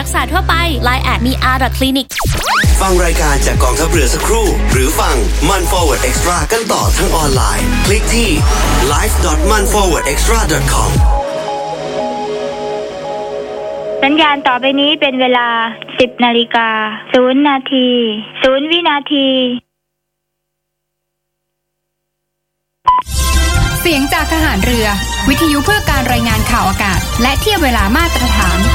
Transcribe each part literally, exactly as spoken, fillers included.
กษาทั่วไป ไลน์ แอท มี อาร์ คลินิกฟังรายการจากกองทัพเรือสักครู่หรือฟังมัน Forward Extra กันต่อทั้งออนไลน์คลิกที่ ไลฟ์ ดอท มัน ฟอร์เวิร์ด เอ็กซ์ตร้า ดอท คอมสัญญาณต่อไปนี้เป็นเวลา สิบนาฬิกาศูนย์นาทีศูนย์วินาทีเสียงจากทหารเรือวิทยุเพื่อการรายงานข่าวอากาศและเทียบเวลามาตรฐาน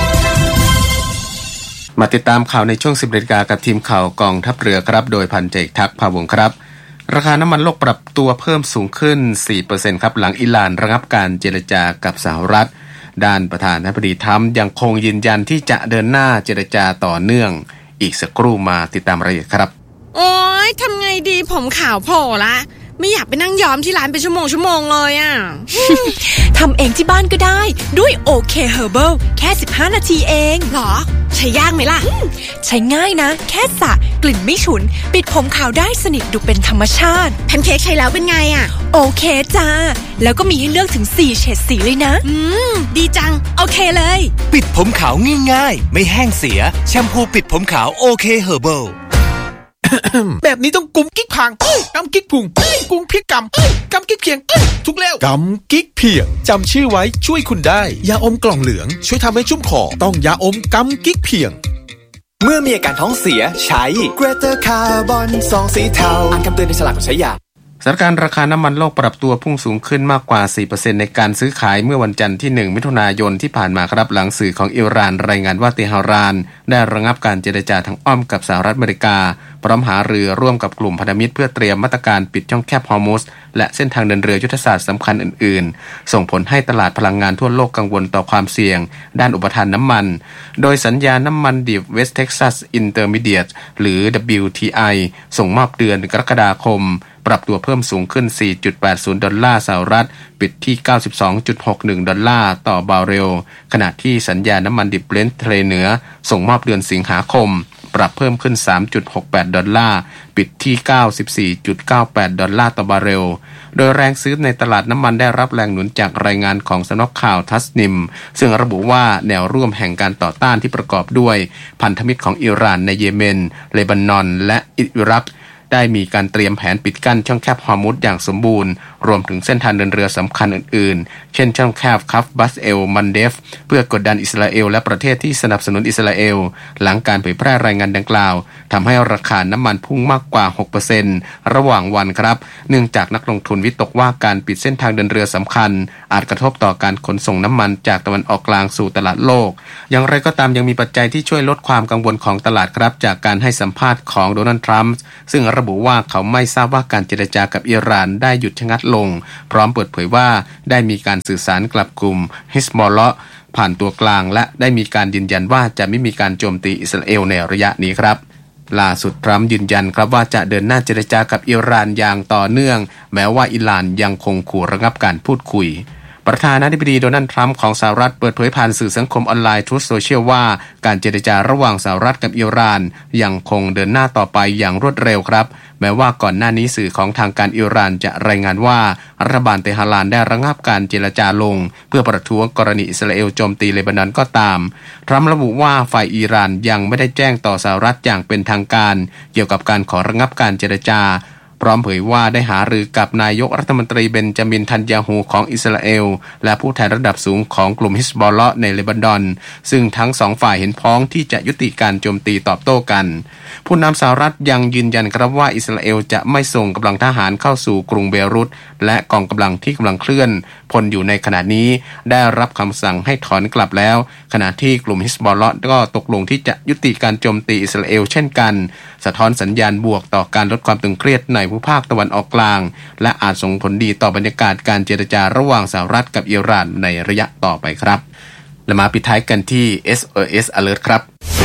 มาติดตามข่าวในช่วง สิบนาฬิกากับทีมข่าวกองทัพเรือครับโดยพันเอกทักษ์ภาวงศ์ครับราคาน้ำมันโลกปรับตัวเพิ่มสูงขึ้น สี่เปอร์เซ็นต์ ครับหลังอิหร่านระงับการเจรจากับสหรัฐด้านประธานาธิบดีทรัมป์ยังคงยืนยันที่จะเดินหน้าเจรจาต่อเนื่องอีกสักครู่มาติดตามรายละเอียดครับโอ๊ยทำไงดีผมขาวโผล่ละไม่อยากไปนั่งย้อมที่ร้านเป็นชั่วโมงชั่วโมงเลยอ่ะทำเองที่บ้านก็ได้ด้วย โอ เค Herbal แค่สิบห้านาทีเองหรอใช้ยากไหมล่ะใช้ง่ายนะแค่สระกลิ่นไม่ฉุนปิดผมขาวได้สนิทดูเป็นธรรมชาติแพนเค้กใช้แล้วเป็นไงอ่ะโอเคจ้าแล้วก็มีให้เลือกถึงสี่เฉดสีเลยนะอืมดีจังโอเคเลยปิดผมขาวง่ายๆไม่แห้งเสียแชมพูปิดผมขาวโอเค Herbal แบบนี้ต้องกุมกิ๊กพังกำกิ๊กพุงกุมพริกกำกำกิ๊กเพียงทุกแล้วกำกิ๊กเพียงจำชื่อไว้ช่วยคุณได้ยาอมกล่องเหลืองช่วยทำให้ชุ่มคอต้องยาอมกำกิ๊กเพียงเมื่อมีอาการท้องเสียใช้ Greater Carbon ซองสีเทาอ่านคำเตือนในฉลากก่อนใช้ยาสถานการณ์ราคาน้ำมันโลกปรับตัวพุ่งสูงขึ้นมากกว่า สี่เปอร์เซ็นต์ ในการซื้อขายเมื่อวันจันทร์ที่ หนึ่ง มิถุนายนที่ผ่านมาครับหลังสื่อของอิหร่านรายงานว่าเตหะรานได้ระงับการเจรจาทางอ้อมกับสหรัฐอเมริกาพร้อมหารือร่วมกับกลุ่มพันธมิตรเพื่อเตรียมมาตรการปิดช่องแคบฮอร์มุซและเส้นทางเดินเรือยุทธศาสตร์สำคัญอื่นๆส่งผลให้ตลาดพลังงานทั่วโลกกังวลต่อความเสี่ยงด้านอุปทานน้ำมันโดยสัญญาน้ำมันดิบ West Texas Intermediate หรือ ดับเบิลยู ที ไอ ส่งมอบเดือนกรกฎาคมปรับตัวเพิ่มสูงขึ้น สี่จุดแปดศูนย์ ดอลลาร์สหรัฐปิดที่ เก้าสิบสองจุดหกหนึ่ง ดอลลาร์ต่อบาร์เรลขณะที่สัญญาน้ำมันดิบ Brent ทะเลเหนือส่งมอบเดือนสิงหาคมปรับเพิ่มขึ้น สามจุดหกแปด ดอลลาร์ปิดที่ เก้าสิบสี่จุดเก้าแปด ดอลลาร์ต่อบาร์เรลโดยแรงซื้อในตลาดน้ำมันได้รับแรงหนุนจากรายงานของสำนักข่าวทัสนิมซึ่งระบุว่าแนวร่วมแห่งการต่อต้านที่ประกอบด้วยพันธมิตรของอิหร่านในเยเมนเลบานอนและอิรักได้มีการเตรียมแผนปิดกั้นช่องแคบฮอร์มุซอย่างสมบูรณ์รวมถึงเส้นทางเดินเรือสำคัญอื่นๆเช่นช่องแคบคัฟบัสเอลมันเดฟเพื่อกดดันอิสราเอลและประเทศที่สนับสนุนอิสราเอลหลังการเผยแพร่รายงานดังกล่าวทำให้ราคาน้ำมันพุ่งมากกว่า หกเปอร์เซ็นต์ ระหว่างวันครับเนื่องจากนักลงทุนวิตกว่าการปิดเส้นทางเดินเรือสำคัญอาจกระทบต่อการขนส่งน้ำมันจากตะวันออกกลางสู่ตลาดโลกอย่างไรก็ตามยังมีปัจจัยที่ช่วยลดความกังวลของตลาดครับจากการให้สัมภาษณ์ของโดนัลด์ทรัมป์ซึ่งระบุว่าเขาไม่ทราบว่าการเจรจากับอิหร่านได้หยุดชะงักลงพร้อมเปิดเผยว่าได้มีการสื่อสารกับกลุ่มฮิซบอลเลาะห์ผ่านตัวกลางและได้มีการยืนยันว่าจะไม่มีการโจมตีอิสราเอลในระยะนี้ครับล่าสุดทรัมป์ยืนยันครับว่าจะเดินหน้าเจรจากับอิหร่านอย่างต่อเนื่องแม้ว่าอิหร่านยังคงขู่ระงับการพูดคุยประธานาธิบดีโดนัลด์ทรัมป์ของสหรัฐเปิดเผยผ่านสื่อสังคมออนไลน์ Truth Social ว่าการเจรจาระหว่างสหรัฐกับอิหร่านยังคงเดินหน้าต่อไปอย่างรวดเร็วครับแม้ว่าก่อนหน้านี้สื่อของทางการอิหร่านจะรายงานว่ารัฐบาลเตหะรานได้ระงับการเจรจาลงเพื่อประท้วงกรณีอิสราเอลโจมตีเลบานอนก็ตามทรัมป์ระบุว่าฝ่ายอิหร่านยังไม่ได้แจ้งต่อสหรัฐอย่างเป็นทางการเกี่ยวกับการขอระงับการเจรจาพร้อมเผยว่าได้หารือกับนายกรัฐมนตรีเบนจามินทันยาฮูของอิสราเอลและผู้แทนระดับสูงของกลุ่มฮิซบอลเลาะห์ในเลบานอนซึ่งทั้งสองฝ่ายเห็นพ้องที่จะยุติการโจมตีตอบโต้กันผู้นำสหรัฐยังยืนยันครับว่าอิสราเอลจะไม่ส่งกำลังทหารเข้าสู่กรุงเบรุตและกองกำลังที่กำลังเคลื่อนพลอยู่ในขณะนี้ได้รับคำสั่งให้ถอนกลับแล้วขณะที่กลุ่มฮิซบอลเลาะห์ก็ตกลงที่จะยุติการโจมตีอิสราเอลเช่นกันสะท้อนสัญญาณบวกต่อการลดความตึงเครียดในภูมิภาคตะวันออกกลางและอาจส่งผลดีต่อบรรยากาศการเจรจาระหว่างสหรัฐกับอิหร่านในระยะต่อไปครับและมาปิดท้ายกันที่ เอส โอ เอส Alert ครับ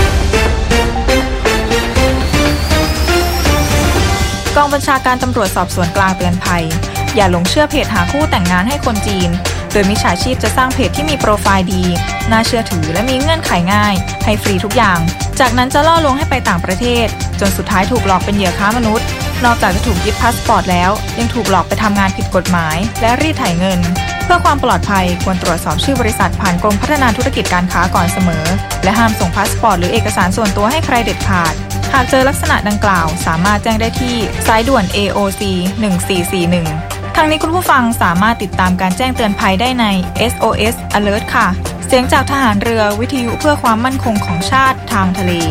กองบัญชาการตำรวจสอบสวนกลางเตือนภัยอย่าหลงเชื่อเพจหาคู่แต่งงานให้คนจีนโดยมิจฉาชีพจะสร้างเพจที่มีโปรไฟล์ดีน่าเชื่อถือและมีเงื่อนไขง่ายให้ฟรีทุกอย่างจากนั้นจะล่อลวงให้ไปต่างประเทศจนสุดท้ายถูกหลอกเป็นเหยื่อค้ามนุษย์นอกจากจะถูกยึดพาสปอร์ตแล้วยังถูกหลอกไปทำงานผิดกฎหมายและรีดไถเงินเพื่อความปลอดภัยควรตรวจสอบชื่อบริษัทผ่านกรมพัฒนาธุรกิจการค้าก่อนเสมอและห้ามส่งพาสปอร์ตหรือเอกสารส่วนตัวให้ใครเด็ดขาดหากเจอลักษณะดังกล่าวสามารถแจ้งได้ที่สายด่วน เอ โอ ซี หนึ่งสี่สี่หนึ่งทางนี้คุณผู้ฟังสามารถติดตามการแจ้งเตือนภัยได้ใน เอส โอ เอส Alert ค่ะเสียงจากทหารเรือวิทยุเพื่อความมั่นคงของชาติทางทะเล